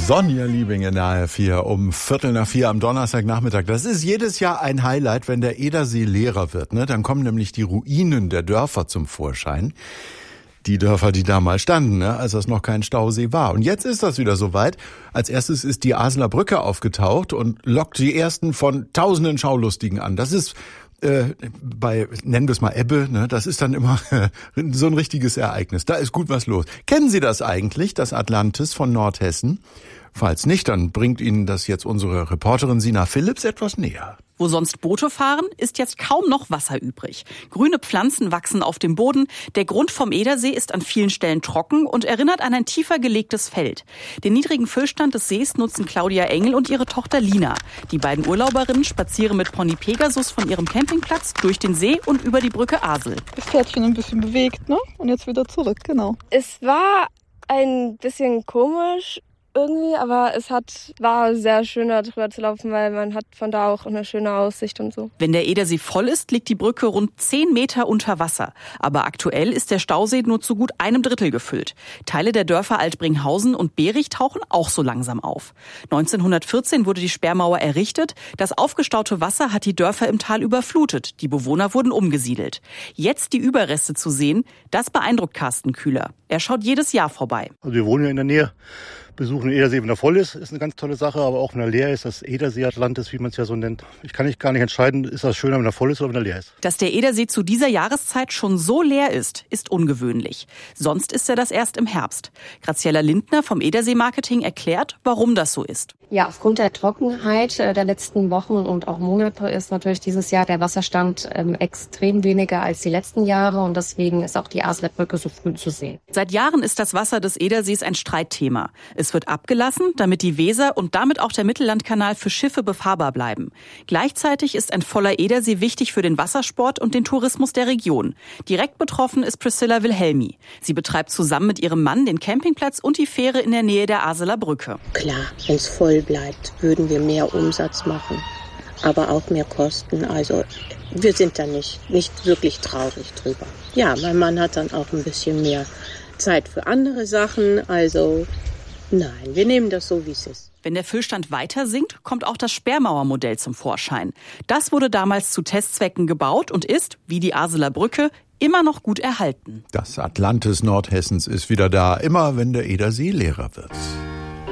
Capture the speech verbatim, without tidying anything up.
Sonja Liebing in der A R vier um Viertel nach vier am Donnerstagnachmittag. Das ist jedes Jahr ein Highlight, wenn der Edersee leerer wird. Ne? Dann kommen nämlich die Ruinen der Dörfer zum Vorschein. Die Dörfer, die da mal standen, ne? als das noch kein Stausee war. Und jetzt ist das wieder soweit. Als erstes ist die Aseler Brücke aufgetaucht und lockt die ersten von tausenden Schaulustigen an. Das ist Äh, bei, nennen wir es mal Ebbe, ne, das ist dann immer äh, so ein richtiges Ereignis. Da ist gut was los. Kennen Sie das eigentlich, das Atlantis von Nordhessen? Falls nicht, dann bringt Ihnen das jetzt unsere Reporterin Sina Phillips etwas näher. Wo sonst Boote fahren, ist jetzt kaum noch Wasser übrig. Grüne Pflanzen wachsen auf dem Boden. Der Grund vom Edersee ist an vielen Stellen trocken und erinnert an ein tiefer gelegtes Feld. Den niedrigen Füllstand des Sees nutzen Claudia Engel und ihre Tochter Lina. Die beiden Urlauberinnen spazieren mit Pony Pegasus von ihrem Campingplatz durch den See und über die Brücke Asel. Das Pferdchen ein bisschen bewegt, ne? Und jetzt wieder zurück, genau. Es war ein bisschen komisch irgendwie, aber es hat, war sehr schön, da drüber zu laufen, weil man hat von da auch eine schöne Aussicht und so. Wenn der Edersee voll ist, liegt die Brücke rund zehn Meter unter Wasser. Aber aktuell ist der Stausee nur zu gut einem Drittel gefüllt. Teile der Dörfer Altbringhausen und Berich tauchen auch so langsam auf. neunzehnhundertvierzehn wurde die Sperrmauer errichtet. Das aufgestaute Wasser hat die Dörfer im Tal überflutet. Die Bewohner wurden umgesiedelt. Jetzt die Überreste zu sehen, das beeindruckt Carsten Kühler. Er schaut jedes Jahr vorbei. Also wir wohnen ja in der Nähe. Besuchen den Edersee, wenn er voll ist, ist eine ganz tolle Sache, aber auch wenn er leer ist, das Edersee-Atlantis, wie man es ja so nennt. Ich kann nicht, gar nicht entscheiden, ist das schöner, wenn er voll ist oder wenn er leer ist. Dass der Edersee zu dieser Jahreszeit schon so leer ist, ist ungewöhnlich. Sonst ist er das erst im Herbst. Graziella Lindner vom Edersee-Marketing erklärt, warum das so ist. Ja, aufgrund der Trockenheit der letzten Wochen und auch Monate ist natürlich dieses Jahr der Wasserstand ähm, extrem weniger als die letzten Jahre und deswegen ist auch die Aseler Brücke so früh zu sehen. Seit Jahren ist das Wasser des Edersees ein Streitthema. Es wird abgelassen, damit die Weser und damit auch der Mittellandkanal für Schiffe befahrbar bleiben. Gleichzeitig ist ein voller Edersee wichtig für den Wassersport und den Tourismus der Region. Direkt betroffen ist Priscilla Wilhelmi. Sie betreibt zusammen mit ihrem Mann den Campingplatz und die Fähre in der Nähe der Aseler Brücke. Klar, wenn es voll bleibt, würden wir mehr Umsatz machen, aber auch mehr Kosten. Also wir sind da nicht, nicht wirklich traurig drüber. Ja, mein Mann hat dann auch ein bisschen mehr Zeit für andere Sachen. Also nein, wir nehmen das so, wie es ist. Wenn der Füllstand weiter sinkt, kommt auch das Sperrmauermodell zum Vorschein. Das wurde damals zu Testzwecken gebaut und ist, wie die Aseler Brücke, immer noch gut erhalten. Das Atlantis Nordhessens ist wieder da, immer wenn der Edersee leerer wird.